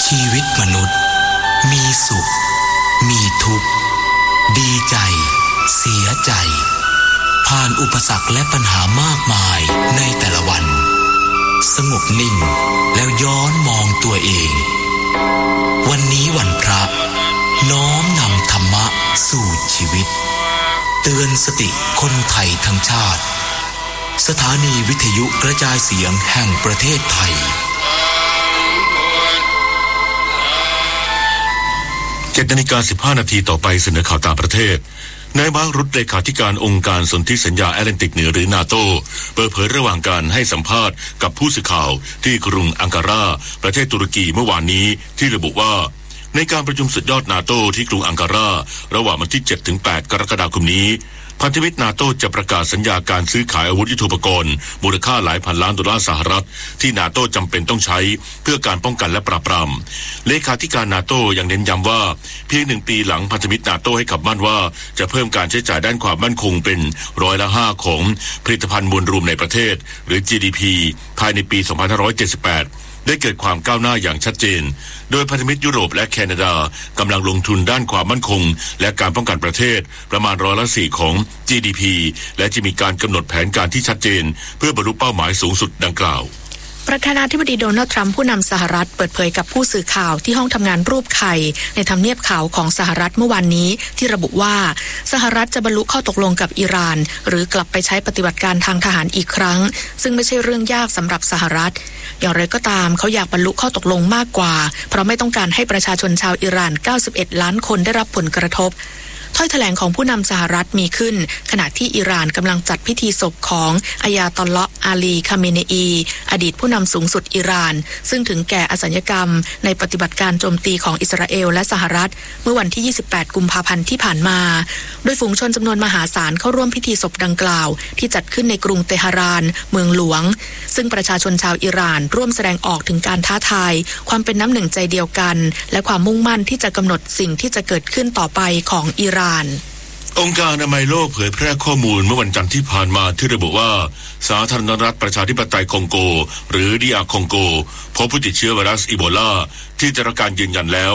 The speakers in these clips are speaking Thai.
ชีวิตมนุษย์มีสุขมีทุกข์ดีใจเสียใจผ่านอุปสรรคและปัญหามากมายในแต่ละวันสงบนิ่งแล้วย้อนมองตัวเองวันนี้วันพระน้อมนำธรรมะสู่ชีวิตเตือนสติคนไทยทั้งชาติสถานีวิทยุกระจายเสียงแห่งประเทศไทย 7:15 นาทีต่อไปเสนอข่าวต่างประเทศนายมาร์ค รุตเลขาธิการองค์การสนธิสัญญาแอตแลนติกเหนือหรือนาโตเปิดเผยระหว่างการให้สัมภาษณ์กับผู้สื่อข่าวที่กรุงอังการาประเทศตุรกีเมื่อวานนี้ที่ระบุว่าในการประชุมสุดยอดนาโตที่กรุงอังการาระหว่างวันที่ 7-8 กรกฎาคมนี้พันธมิตรนาโตจะประกาศสัญญาการซื้อขายอาวุธยุทโธปกรณ์มูลค่าหลายพันล้านดอลลาร์สหรัฐที่นาโตจำเป็นต้องใช้เพื่อการป้องกันและปราบปรามเลขาธิการนาโตยังเน้นย้ำว่าเพียง1 ปีหลังพันธมิตรนาโตให้คำมั่นว่าจะเพิ่มการใช้จ่ายด้านความมั่นคงเป็น5%ของผลิตภัณฑ์มวลรวมในประเทศหรือ GDP ภายในปี 2578ได้เกิดความก้าวหน้าอย่างชัดเจนโดยพันธมิตรยุโรปและแคนาดากำลังลงทุนด้านความมั่นคงและการป้องกันประเทศประมาณ4%ของ GDP และจะมีการกำหนดแผนการที่ชัดเจนเพื่อบรรลุเป้าหมายสูงสุดดังกล่าวประธานาธิบดีโดนัลด์ทรัมป์ผู้นำสหรัฐเปิดเผยกับผู้สื่อข่าวที่ห้องทำงานรูปไข่ในทำเนียบขาวของสหรัฐเมื่อวานนี้ที่ระบุว่าสหรัฐจะบรรลุข้อตกลงกับอิหร่านหรือกลับไปใช้ปฏิบัติการทางทหารอีกครั้งซึ่งไม่ใช่เรื่องยากสำหรับสหรัฐอย่างไรก็ตามเขาอยากบรรลุข้อตกลงมากกว่าเพราะไม่ต้องการให้ประชาชนชาวอิหร่าน91 ล้านคนได้รับผลกระทบถ้อยแถลงของผู้นำสหรัฐมีขึ้นขณะที่อิหร่านกำลังจัดพิธีศพของอัยาตอลเลาะห์อาลีคาเมเนอีอดีตผู้นำสูงสุดอิหร่านซึ่งถึงแก่อสัญกรรมในปฏิบัติการโจมตีของอิสราเอลและสหรัฐเมื่อวันที่28 กุมภาพันธ์ที่ผ่านมาโดยฝูงชนจำนวนมหาศาลเข้าร่วมพิธีศพดังกล่าวที่จัดขึ้นในกรุงเตหะรานเมืองหลวงซึ่งประชาชนชาวอิหร่านร่วมแสดงออกถึงการท้าทายความเป็นน้ำหนึ่งใจเดียวกันและความมุ่งมั่นที่จะกำหนดสิ่งที่จะเกิดขึ้นต่อไปของอิหร่านองค์การอนามัยโลกเผยแพร่ข้อมูลเมื่อวันจันทร์ที่ผ่านมาที่ระบุว่าสาธารณรัฐประชาธิปไตยคองโกหรือDRคองโกพบผู้ติดเชื้อไวรัสอีโบลาที่ได้รับการยืนยันแล้ว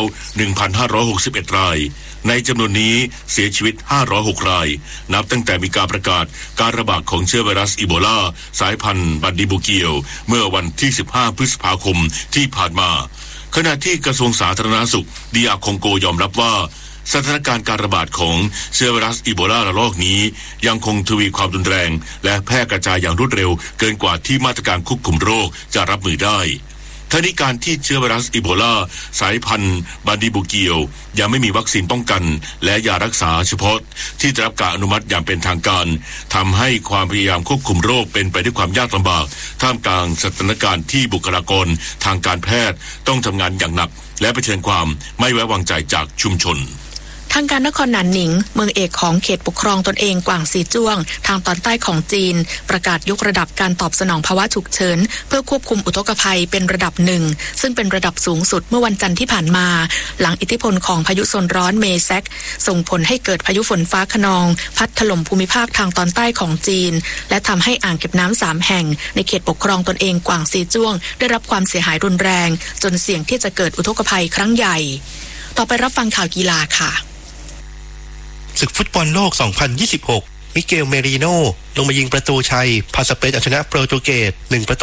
1,561 รายในจำนวนนี้เสียชีวิต506รายนับตั้งแต่มีการประกาศการระบาดของเชื้อไวรัสอีโบลาสายพันธุ์บันดิบูเกียวเมื่อวันที่15 พฤษภาคมที่ผ่านมาขณะที่กระทรวงสาธารณสุขDRคองโกยอมรับว่าสถานการณ์การระบาดของเชื้อไวรัสอีโบลาระลอกนี้ยังคงทวีความรุนแรงและแพร่กระจายอย่างรวดเร็วเกินกว่าที่มาตรการควบคุมโรคจะรับมือได้ทั้งนี้การที่เชื้อไวรัสอีโบลาสายพันธุ์บันดิบูเกียวยังไม่มีวัคซีนป้องกันและยารักษาเฉพาะที่ได้รับการอนุมัติอย่างเป็นทางการทำให้ความพยายามควบคุมโรคเป็นไปด้วยความยากลำบากท่ามกลางสถานการณ์ที่บุคลากรทางการแพทย์ต้องทำงานอย่างหนักและเผชิญความไม่ไว้วางใจจากชุมชนทางการนครหนานหนิงเมืองเอกของเขตปกครองตนเองกวางซีจ้วงทางตอนใต้ของจีนประกาศยกระดับการตอบสนองภาวะฉุกเฉินเพื่อควบคุมอุทกภัยเป็นระดับ1ซึ่งเป็นระดับสูงสุดเมื่อวันจันทร์ที่ผ่านมาหลังอิทธิพลของพายุโซนร้อนเมแซกส่งผลให้เกิดพายุฝนฟ้าคะนองพัดถล่มภูมิภาคทางตอนใต้ของจีนและทำให้อ่างเก็บน้ำ3แห่งในเขตปกครองตนเองกวางซีจ้วงได้รับความเสียหายรุนแรงจนเสี่ยงที่จะเกิดอุทกภัยครั้งใหญ่ต่อไปรับฟังข่าวกีฬาค่ะศึกฟุตบอลโลก 2026 มิเกล เมริโนลงมายิงประตูชัยพาสเปนเอาชนะโปรตุเกส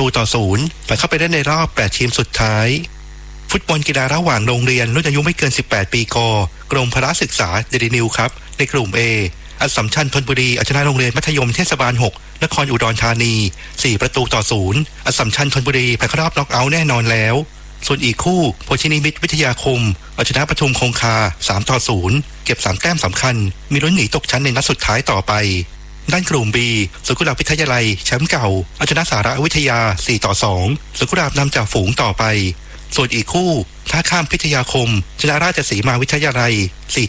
1-0และเข้าไปได้ในรอบ8ทีมสุดท้ายฟุตบอลกีฬาระหว่างโรงเรียนรุ่นอายุไม่เกิน18ปีกรมพละศึกษาเดลินิวครับในกลุ่ม A อัสสัมชัญธนบุรีเอาชนะโรงเรียนมัธยมเทศบาล6นครอุดรธานี4-0อัสสัมชัญธนบุรีผ่านเข้ารอบน็อกเอาท์แน่นอนแล้วส่วนอีกคู่โพชินิมิตรวิทยาคมเอาชนะปทุมคงคา3-0เก็บ3แต้มสำคัญมีลุ้นหนีตกชั้นในนัดสุดท้ายต่อไปด้านกลุ่ม B สวนกุหลาบวิทยาลัยแชมป์เก่าเอาชนะสารวิทยา4-2สวนกุหลาบนำจากฝูงต่อไปส่วนอีกคู่ท่าข้ามพิทยาคมชนะราชสีมาวิทยาลัย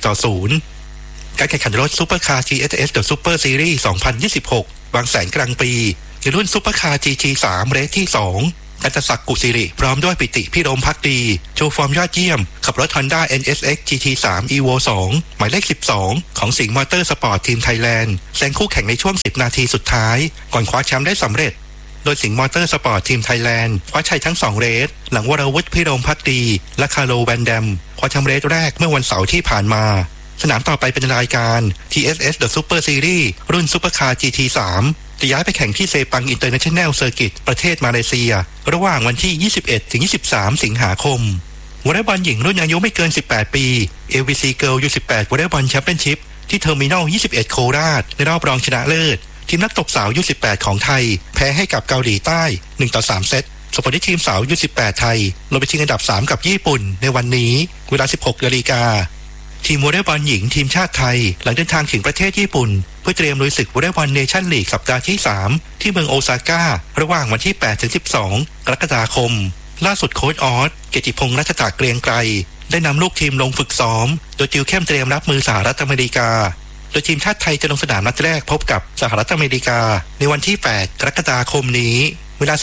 4-0การแข่งขันรถซุปเปอร์คาร์ GSS The Super Series 2026 บางแสนกลางปีในรุ่นซุปเปอร์คาร์ GT3 เรสที่2กันตศักดิ์กุศิริพร้อมด้วยปิติพิรมภักดีโชว์ฟอร์มยอดเยี่ยมขับรถ Honda NSX GT3 Evo 2หมายเลข12ของสิงห์มอเตอร์สปอร์ตทีมไทยแลนด์แซงคู่แข่งในช่วง10นาทีสุดท้ายก่อนคว้าแชมป์ได้สำเร็จโดยสิงห์มอเตอร์สปอร์ตทีมไทยแลนด์คว้าชัยทั้ง2เรสหลังวรวุฒิพิรมภักดีและคาร์โลแวนแดมคว้าแชมป์เรสแรกเมื่อวันเสาร์ที่ผ่านมาสนามต่อไปเป็นรายการ TSS The Super Series รุ่นซุปเปอร์คาร์ GT3 จะย้ายไปแข่งที่เซปังอินเตอร์เนชั่นแนลเซอร์กิตประเทศมาเลเซียระหว่างวันที่ 21-23 สิงหาคมวอลเลย์บอลหญิงรุ่นอายุไม่เกิน18ปี AVC Girl U18 วอลเลย์บอลแชมเปี้ยนชิพที่เทอร์มินอล21โคราชในรอบรองชนะเลิศทีมนักตบสาว U18 ของไทยแพ้ให้กับเกาหลีใต้ 1-3 เซตส่งผลที่ทีมสาว U18 ไทยลงไปชิงอันดับ3กับญี่ปุ่นในวันนี้เวลา 16 นาฬิกาทีมวอลเลย์บอลหญิงทีมชาติไทยหลังเดินทางถึงประเทศญี่ปุ่นเพื่อเตรียมลุยศึกวอลเลย์บอลเนชั่นลีกสัปดาห์ที่3ที่เมืองโอซาก้าระหว่างวันที่ 8-12 กรกฎาคมล่าสุดโค้ชออสเกียรติพงษ์รัชตะเกรียงไกรได้นำลูกทีมลงฝึกซ้อมโดยติวเข้มเตรียมรับมือสหรัฐอเมริกาโดยทีมชาติไทยจะลงสนามนัดแรกพบกับสหรัฐอเมริกาในวันที่ 8 กรกฎาคมนี้เวลา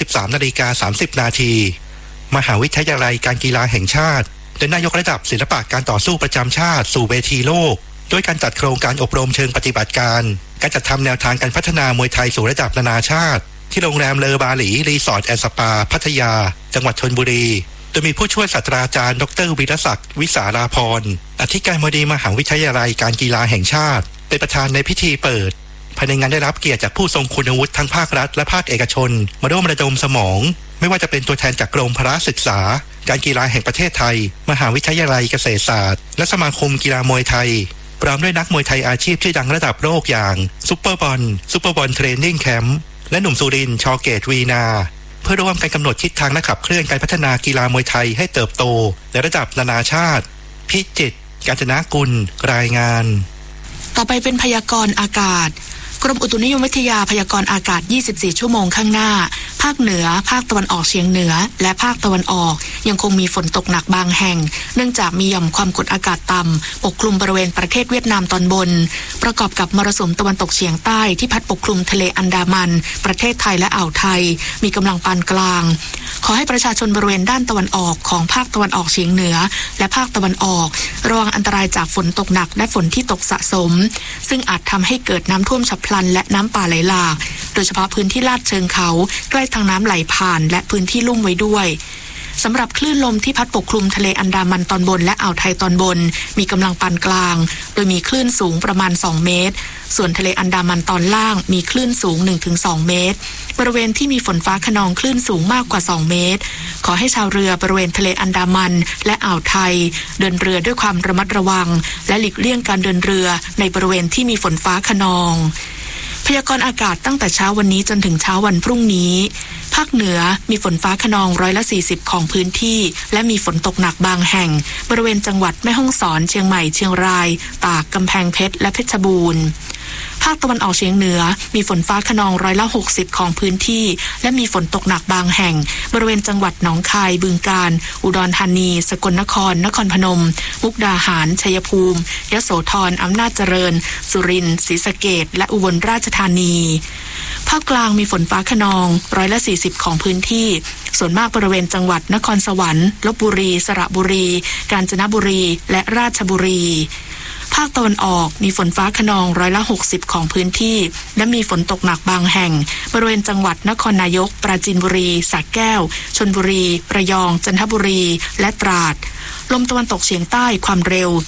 13:30 นาทีมหาวิทยาลัยการกีฬาแห่งชาติเดินหน้ายกระดับศิลปะการต่อสู้ประจำชาติสู่เวทีโลกด้วยการจัดโครงการอบรมเชิงปฏิบัติการจัดทำแนวทางการพัฒนามวยไทยสู่ระดับนานาชาติที่โรงแรมเลอบาหลีรีสอร์ทแอนด์สปาพัทยาจังหวัดชลบุรีโดยมีผู้ช่วยศาสตราจารย์ดร.วีรศักดิ์วิสาราพรอธิการบดีมหาวิทยาลัยการกีฬาแห่งชาติเป็นประธานในพิธีเปิดภายในงานได้รับเกียรติจากผู้ทรงคุณวุฒิทั้งภาครัฐและภาคเอกชนมาร่วมระดมสมองไม่ว่าจะเป็นตัวแทนจากกรมพละศึกษาการกีฬาแห่งประเทศไทยมหาวิทยาลัยเกษตรศาสตร์และสมาคมกีฬามวยไทยพร้อมด้วยนักมวยไทยอาชีพชื่อดังระดับโลกอย่างซุปเปอร์บอลเทรนนิ่งแคมป์และหนุ่มสุรินทร์ชอเกตวีนาเพื่อร่วมกันกำหนดทิศทางและขับเคลื่อนการพัฒนากีฬามวยไทยให้เติบโตในระดับนานาชาติพิจิตรกาญจนกุลรายงานต่อไปเป็นพยากรณ์อากาศกรมอุตุนิยมวิทยาพยากรณ์อากาศ24ชั่วโมงข้างหน้าภาคเหนือภาคตะวันออกเฉียงเหนือและภาคตะวันออกยังคงมีฝนตกหนักบางแห่งเนื่องจากมีหย่อมความกดอากาศต่ำปกคลุมบริเวณประเทศเวียดนามตอนบนประกอบกับมรสุมตะวันตกเฉียงใต้ที่พัดปกคลุมทะเลอันดามันประเทศไทยและอ่าวไทยมีกำลังปานกลางขอให้ประชาชนบริเวณด้านตะวันออกของภาคตะวันออกเฉียงเหนือและภาคตะวันออกระวังอันตรายจากฝนตกหนักและฝนที่ตกสะสมซึ่งอาจทำให้เกิดน้ำท่วมฉับพลันและน้ำป่าไหลหลากโดยเฉพาะพื้นที่ลาดเชิงเขาใกล้ทางน้ำไหลผ่านและพื้นที่ลุ่มไว้ด้วยสำหรับคลื่นลมที่พัดปกคลุมทะเลอันดามันตอนบนและอ่าวไทยตอนบนมีกำลังปานกลางโดยมีคลื่นสูงประมาณ2เมตรส่วนทะเลอันดามันตอนล่างมีคลื่นสูง 1-2 เมตรบริเวณที่มีฝนฟ้าคะนองคลื่นสูงมากกว่า2เมตรขอให้ชาวเรือบริเวณทะเลอันดามันและอ่าวไทยเดินเรือด้วยความระมัดระวังและหลีกเลี่ยงการเดินเรือในบริเวณที่มีฝนฟ้าคะนองพยากรณ์อากาศตั้งแต่เช้าวันนี้จนถึงเช้าวันพรุ่งนี้ภาคเหนือมีฝนฟ้าคะนอง140ของพื้นที่และมีฝนตกหนักบางแห่งบริเวณจังหวัดแม่ฮ่องสอนเชียงใหม่เชียงรายตากกำแพงเพชรและเพชรบูรณ์ภาคตะวันออกเฉียงเหนือมีฝนฟ้าคะนอง160ของพื้นที่และมีฝนตกหนักบางแห่งบริเวณจังหวัดหนองคายบึงกาฬอุดรธานีสกลนครนครพนมมุกดาหารชัยภูมิยโสธรอำนาจเจริญสุรินทร์ศรีสะเกษและอุบลราชธานีภาคกลางมีฝนฟ้าคะนอง140ของพื้นที่ส่วนมากบริเวณจังหวัดนครสวรรค์ลพบุรีสระบุรีกาญจนบุรีและราชบุรีภาคตะวันออกมีฝนฟ้าคะนอง160ของพื้นที่และมีฝนตกหนักบางแห่งบริเวณจังหวัดนครนายกปราจีนบุรีสระแก้วชลบุรีระยองจันทบุรีและตราดลมตะวันตกเฉียงใต้ความเร็ว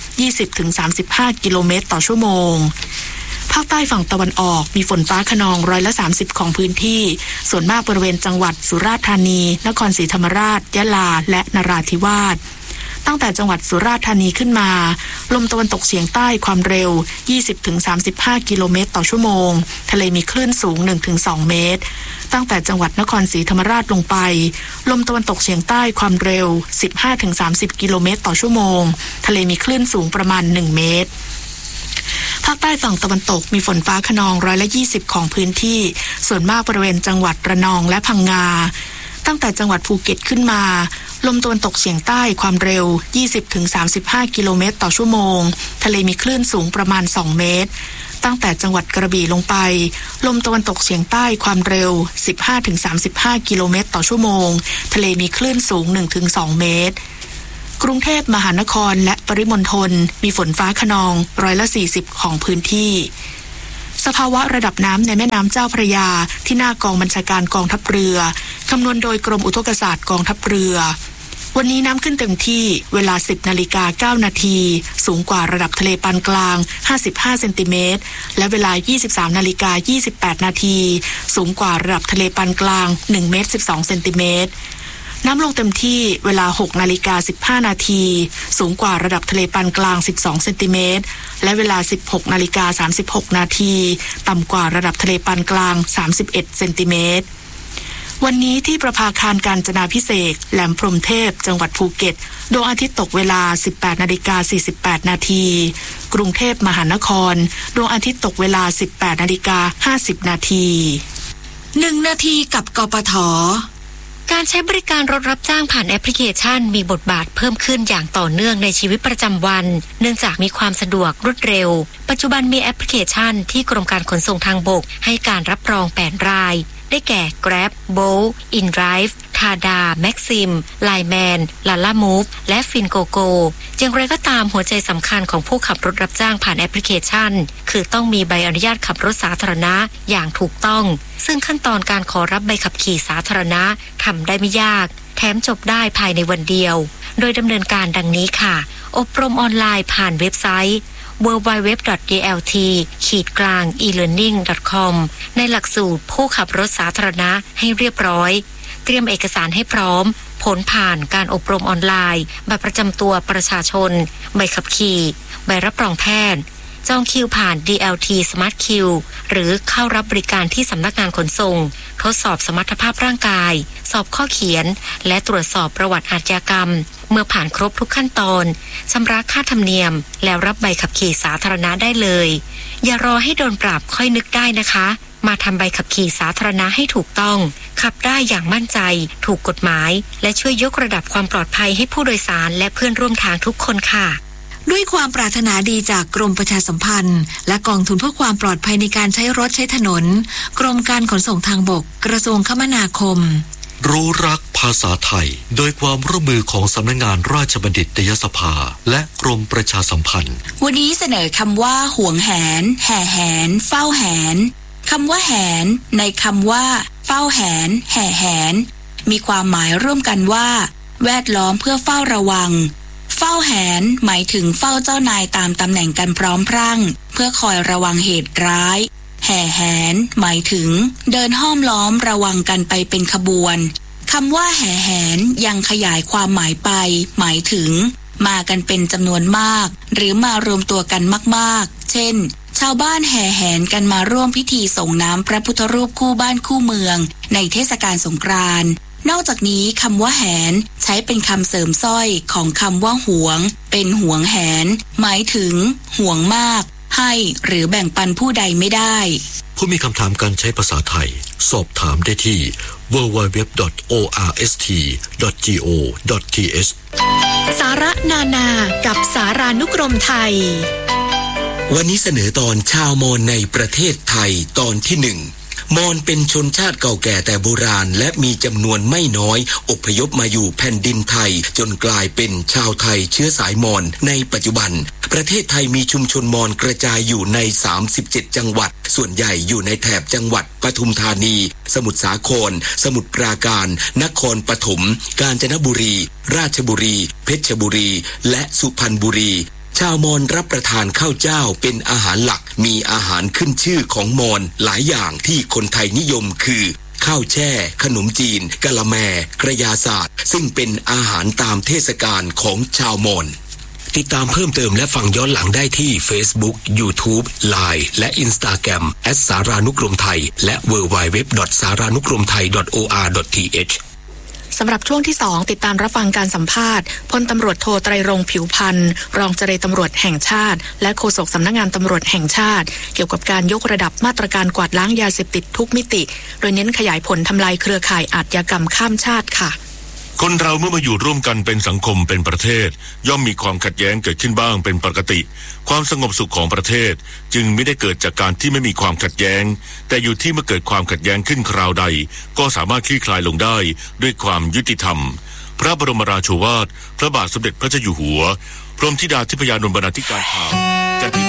20-35 กิโลเมตรต่อชั่วโมงภาคใต้ฝั่งตะวันออกมีฝนฟ้าคะนอง130ของพื้นที่ส่วนมากบริเวณจังหวัดสุราษฎร์ธานีนครศรีธรรมราชยะลาและนราธิวาสตั้งแต่จังหวัดสุราษฎร์ธานีขึ้นมาลมตะวันตกเฉียงใต้ความเร็ว 20-35 กิโลเมตรต่อชั่วโมงทะเลมีคลื่นสูง 1-2 เมตรตั้งแต่จังหวัดนครศรีธรรมราชลงไปลมตะวันตกเฉียงใต้ความเร็ว 15-30 กิโลเมตรต่อชั่วโมงทะเลมีคลื่นสูงประมาณ1เมตรภาคใต้ฝั่งตะวันตกมีฝนฟ้าคะนอง120ของพื้นที่ส่วนมากบริเวณจังหวัดระนองและพังงาตั้งแต่จังหวัดภูเก็ตขึ้นมาลมตะวันตกเฉียงใต้ความเร็ว 20-35 กิโลเมตรต่อชั่วโมงทะเลมีคลื่นสูงประมาณ2เมตรตั้งแต่จังหวัดกระบี่ลงไปลมตะวันตกเฉียงใต้ความเร็ว 15-35 กิโลเมตรต่อชั่วโมงทะเลมีคลื่นสูง 1-2 เมตรกรุงเทพมหานครและปริมณฑลมีฝนฟ้าคะนอง140ของพื้นที่สภาวะระดับน้ำในแม่น้ำเจ้าพระยาที่หน้ากองบัญชาการกองทัพเรือคำนวณโดยกรมอุทกศาสตร์กองทัพเรือวันนี้น้ำขึ้นเต็มที่เวลา 10:09 นาทีสูงกว่าระดับทะเลปานกลาง55เซนติเมตรและเวลา 23:28 นาทีสูงกว่าระดับทะเลปานกลาง1เมตร12เซนติเมตรน้ำลงเต็มที่เวลา 6:15 นาทีสูงกว่าระดับทะเลปานกลาง12เซนติเมตรและเวลา 16:36 นาทีต่ำกว่าระดับทะเลปานกลาง31เซนติเมตรวันนี้ที่ประภาคารกาญจนาภิเษกแหลมพรหมเทพจังหวัดภูเก็ตดวงอาทิตย์ตกเวลา 18:48 นาทีกรุงเทพมหานครดวงอาทิตย์ตกเวลา 18:50 นาที 1 นาทีกับกปท.การใช้บริการรถรับจ้างผ่านแอปพลิเคชันมีบทบาทเพิ่มขึ้นอย่างต่อเนื่องในชีวิตประจำวันเนื่องจากมีความสะดวกรวดเร็วปัจจุบันมีแอปพลิเคชันที่กรมการขนส่งทางบกให้การรับรอง8รายได้แก่ Grab, Bolt, InDrive, Tada, Maxim, Lineman, Lala Move และ Fingogo อย่างไรก็ตามหัวใจสำคัญของผู้ขับรถรับจ้างผ่านแอปพลิเคชันคือต้องมีใบอนุญาตขับรถสาธารณะอย่างถูกต้องซึ่งขั้นตอนการขอรับใบขับขี่สาธารณะทำได้ไม่ยากแถมจบได้ภายในวันเดียวโดยดำเนินการดังนี้ค่ะอบรมออนไลน์ผ่านเว็บไซต์ www.dlt-elearning.com ในหลักสูตรผู้ขับรถสาธารณะให้เรียบร้อยเตรียมเอกสารให้พร้อมผลผ่านการอบรมออนไลน์บัตรประจำตัวประชาชนใบขับขี่ใบรับรองแพทย์จองคิวผ่าน DLT Smart Q หรือเข้ารับบริการที่สำนักงานขนส่งทดสอบสมรรถภาพร่างกายสอบข้อเขียนและตรวจสอบประวัติอาชญากรรมเมื่อผ่านครบทุกขั้นตอนชำระค่าธรรมเนียมแล้วรับใบขับขี่สาธารณะได้เลยอย่ารอให้โดนปรับค่อยนึกได้นะคะมาทำใบขับขี่สาธารณะให้ถูกต้องขับได้อย่างมั่นใจถูกกฎหมายและช่วยยกระดับความปลอดภัยให้ผู้โดยสารและเพื่อนร่วมทางทุกคนค่ะด้วยความปรารถนาดีจากกรมประชาสัมพันธ์และกองทุนเพื่อความปลอดภัยในการใช้รถใช้ถนนกรมการขนส่งทางบกกระทรวงคมนาคมรู้รักภาษาไทยโดยความร่วมมือของสำนักงานราชบัณฑิตยสภาและกรมประชาสัมพันธ์วันนี้เสนอคำว่าห่วงแหนแห่แหนเฝ้าแหนคำว่าแหนในคำว่าเฝ้าแหนแห่แหนมีความหมายร่วมกันว่าแวดล้อมเพื่อเฝ้าระวังเฝ้าแหนหมายถึงเฝ้าเจ้านายตามตำแหน่งกันพร้อมพรั่งเพื่อคอยระวังเหตุร้ายแห่แหนหมายถึงเดินห้อมล้อมระวังกันไปเป็นขบวนคำว่าแห่แหนยังขยายความหมายไปหมายถึงมากันเป็นจำนวนมากหรือมารวมตัวกันมากๆเช่นชาวบ้านแห่แหนกันมาร่วมพิธีส่งน้ำพระพุทธรูปคู่บ้านคู่เมืองในเทศกาลสงกรานต์นอกจากนี้คำว่าแหนใช้เป็นคำเสริมสร้อยของคำว่าหวงเป็นหวงแหนหมายถึงห่วงมากให้หรือแบ่งปันผู้ใดไม่ได้ผู้มีคำถามการใช้ภาษาไทยสอบถามได้ที่ www.orst.go.th สาระนานากับสารานุกรมไทยวันนี้เสนอตอนชาวมอญในประเทศไทยตอนที่ 1มอญเป็นชนชาติเก่าแก่แต่โบราณและมีจำนวนไม่น้อยอพยพมาอยู่แผ่นดินไทยจนกลายเป็นชาวไทยเชื้อสายมอญในปัจจุบันประเทศไทยมีชุมชนมอญกระจายอยู่ใน37จังหวัดส่วนใหญ่อยู่ในแถบจังหวัดปทุมธานีสมุทรสาครสมุทรปราการนครปฐมกาญจนบุรีราชบุรีเพชรบุรีและสุพรรณบุรีชาวมอญรับประทานข้าวเจ้าเป็นอาหารหลักมีอาหารขึ้นชื่อของมอญหลายอย่างที่คนไทยนิยมคือข้าวแช่ขนมจีนกะละแมกระยาศาสตร์ซึ่งเป็นอาหารตามเทศกาลของชาวมอญติดตามเพิ่มเติมและฟังย้อนหลังได้ที่ Facebook YouTube Line และ Instagram @สารานุกรมไทยและ www.saranukromthai.or.th สำหรับช่วงที่2ติดตามรับฟังการสัมภาษณ์พลตำรวจโทไตรรงค์ผิวพันธ์รองเจรตำรวจแห่งชาติและโฆษกสำนักงานตำรวจแห่งชาติเกี่ยวกับการยกระดับมาตรการกวาดล้างยาเสพติดทุกมิติโดยเน้นขยายผลทำลายเครือข่ายอาชญากรรมข้ามชาติค่ะคนเราเมื่อมาอยู่ร่วมกันเป็นสังคมเป็นประเทศย่อมมีความขัดแย้งเกิดขึ้นบ้างเป็นปกติความสงบสุขของประเทศจึงไม่ได้เกิดจากการที่ไม่มีความขัดแย้งแต่อยู่ที่เมื่อเกิดความขัดแย้งขึ้นคราวใดก็สามารถคลี่คลายลงได้ด้วยความยุติธรรมพระบรมราโชวาทพระบาทสมเด็จพระเจ้าอยู่หัวพระบรมธิดาธิพยานนท์บรรณาธิการข่าว